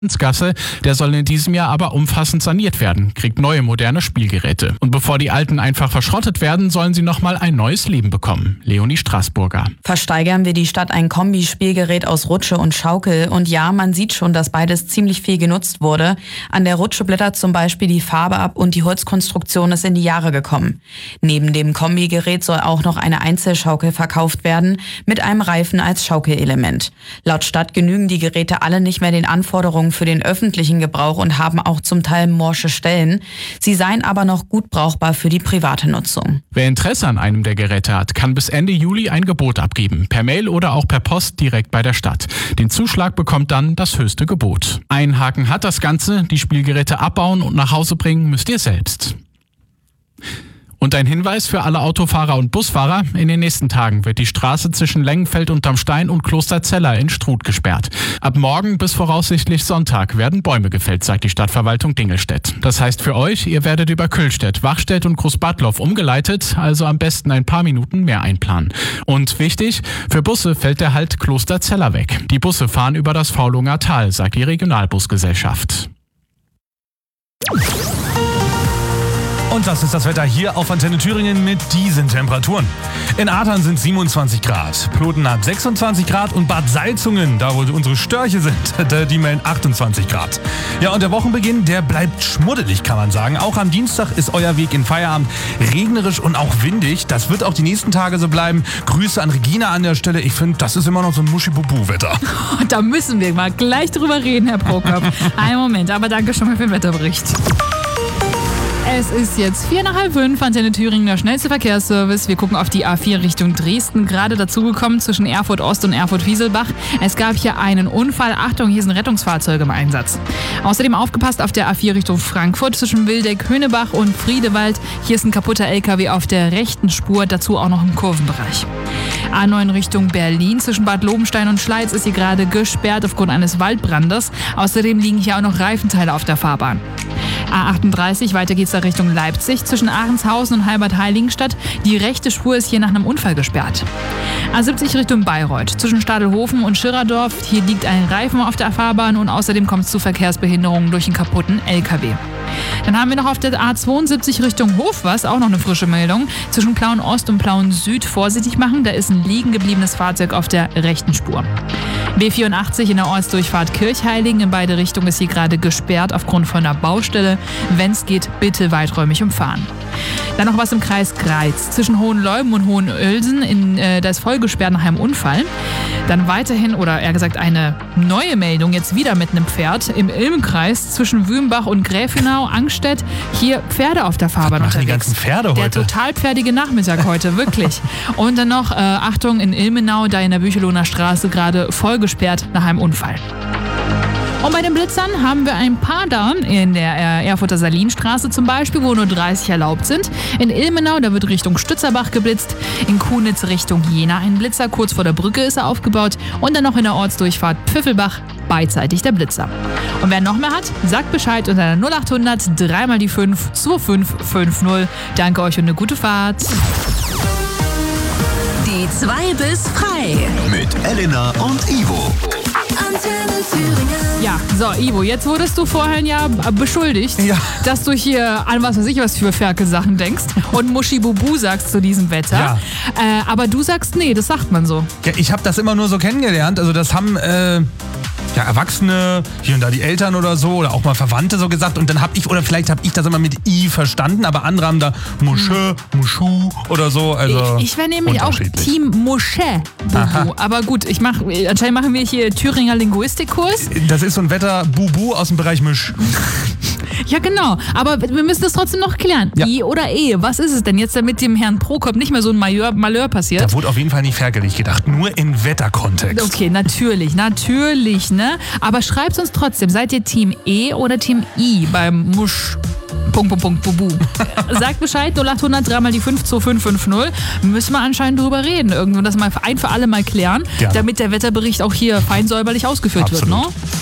Gasse, der soll in diesem Jahr aber umfassend saniert werden, kriegt neue moderne Spielgeräte. Und bevor die alten einfach verschrottet werden, sollen sie nochmal ein neues Leben bekommen. Leonie Straßburger. Versteigern wir die Stadt ein Kombi-Spielgerät aus Rutsche und Schaukel. Und ja, man sieht schon, dass beides ziemlich viel genutzt wurde. An der Rutsche blättert zum Beispiel die Farbe ab und die Holzkonstruktion ist in die Jahre gekommen. Neben dem Kombigerät soll auch noch eine Einzelschaukel verkauft werden, mit einem Reifen als Schaukelement. Laut Stadt genügen die Geräte alle nicht mehr den Anforderungen für den öffentlichen Gebrauch und haben auch zum Teil morsche Stellen. Sie seien aber noch gut brauchbar für die private Nutzung. Wer Interesse an einem der Geräte hat, kann bis Ende Juli ein Gebot abgeben. Per Mail oder auch per Post direkt bei der Stadt. Den Zuschlag bekommt dann das höchste Gebot. Einen Haken hat das Ganze. Die Spielgeräte abbauen und nach Hause bringen müsst ihr selbst. Und ein Hinweis für alle Autofahrer und Busfahrer: In den nächsten Tagen wird die Straße zwischen Lengenfeld unterm Stein und Klosterzeller in Struth gesperrt. Ab morgen bis voraussichtlich Sonntag werden Bäume gefällt, sagt die Stadtverwaltung Dingelstedt. Das heißt für euch, ihr werdet über Küllstedt, Wachstedt und Großbadloff umgeleitet, also am besten ein paar Minuten mehr einplanen. Und wichtig, für Busse fällt der Halt Klosterzeller weg. Die Busse fahren über das Faulunger Tal, sagt die Regionalbusgesellschaft. Und das ist das Wetter hier auf Antenne Thüringen mit diesen Temperaturen. In Ahrtal sind 27 Grad, Ploten hat 26 Grad und Bad Salzungen, da wo unsere Störche sind, die melden 28 Grad. Ja, und der Wochenbeginn, der bleibt schmuddelig, kann man sagen. Auch am Dienstag ist euer Weg in Feierabend regnerisch und auch windig. Das wird auch die nächsten Tage so bleiben. Grüße an Regina an der Stelle. Ich finde, das ist immer noch so ein Muschi-Bubu-Wetter. Da müssen wir mal gleich drüber reden, Herr Prokop. Einen Moment, aber danke schon mal für den Wetterbericht. Es ist jetzt 4:45, Antenne Thüringen, der schnellste Verkehrsservice. Wir gucken auf die A4 Richtung Dresden, gerade dazugekommen zwischen Erfurt Ost und Erfurt Wieselbach. Es gab hier einen Unfall. Achtung, hier sind Rettungsfahrzeuge im Einsatz. Außerdem aufgepasst auf der A4 Richtung Frankfurt zwischen Wildeck-Höhnebach und Friedewald. Hier ist ein kaputter LKW auf der rechten Spur, dazu auch noch im Kurvenbereich. A9 Richtung Berlin zwischen Bad Lobenstein und Schleiz ist hier gerade gesperrt aufgrund eines Waldbrandes. Außerdem liegen hier auch noch Reifenteile auf der Fahrbahn. A38, weiter geht's da Richtung Leipzig, zwischen Ahrenshausen und Halbert-Heiligenstadt. Die rechte Spur ist hier nach einem Unfall gesperrt. A70 Richtung Bayreuth, zwischen Stadelhofen und Schirradorf. Hier liegt ein Reifen auf der Fahrbahn und außerdem kommt es zu Verkehrsbehinderungen durch einen kaputten LKW. Dann haben wir noch auf der A72 Richtung Hofwas auch noch eine frische Meldung. Zwischen Plauen Ost und Plauen Süd vorsichtig machen, da ist ein liegen gebliebenes Fahrzeug auf der rechten Spur. B84 in der Ortsdurchfahrt Kirchheiligen, in beide Richtungen ist hier gerade gesperrt aufgrund von einer Baustelle. Wenn es geht, bitte weiträumig umfahren. Dann noch was im Kreis Greiz. Zwischen Hohenleuben und Hohenölsen, da ist voll gesperrt nach einem Unfall. Dann weiterhin, oder eher gesagt eine neue Meldung, jetzt wieder mit einem Pferd im Ilmenkreis zwischen Wümbach und Gräfenau, Angstedt. Hier Pferde auf der Fahrbahn unterwegs. Die ganzen Pferde heute. Der total pferdige Nachmittag heute, wirklich. Und dann noch, Achtung, in Ilmenau, da in der Büchelohner Straße gerade voll gesperrt nach einem Unfall. Und bei den Blitzern haben wir ein paar da, in der Erfurter Salinstraße zum Beispiel, wo nur 30 erlaubt sind. In Ilmenau, da wird Richtung Stützerbach geblitzt. In Kunitz Richtung Jena ein Blitzer, kurz vor der Brücke ist er aufgebaut. Und dann noch in der Ortsdurchfahrt Pfiffelbach, beidseitig der Blitzer. Und wer noch mehr hat, sagt Bescheid unter der 0800 3 mal die 5 2550. Danke euch und eine gute Fahrt. Die 2 bis frei. Mit Elena und Ivo. Antenne Thüringen. Ja, so Ivo, jetzt wurdest du vorhin ja beschuldigt, Ja. dass du hier an was weiß ich was für Ferkel-Sachen denkst und Muschi-Bubu sagst zu diesem Wetter. Ja. Aber du sagst, nee, das sagt man so. Ja, ich habe das immer nur so kennengelernt. Also das haben Erwachsene, hier und da die Eltern oder so, oder auch mal Verwandte so gesagt. Und dann vielleicht habe ich das immer mit I verstanden, aber andere haben da Musche, Muschu oder so. Also Ich wäre nämlich auch Team Musche-Bubu. Aber gut, anscheinend machen wir hier Thüringer Linguistikkurs. Das ist so ein Wetter-Bubu aus dem Bereich Misch. Ja, genau. Aber wir müssen das trotzdem noch klären. Ja. I oder E. Was ist es denn jetzt, damit dem Herrn Prokop nicht mehr so ein Malheur passiert? Da wurde auf jeden Fall nicht ferkelig gedacht, nur im Wetterkontext. Okay, natürlich, ne? Aber schreibt uns trotzdem, seid ihr Team E oder Team I beim Musch? Bubu. Sagt Bescheid, 0800 3 mal die 5 2550. Müssen wir anscheinend drüber reden. Irgendwann das mal ein für alle mal klären, Gerne. damit der Wetterbericht auch hier fein säuberlich ausgeführt Absolut. wird, ne?